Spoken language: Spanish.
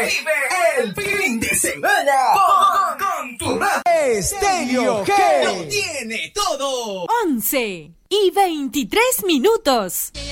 Vive el fin de semana con tu radio. Estéreo G Lo tiene todo. 11:23.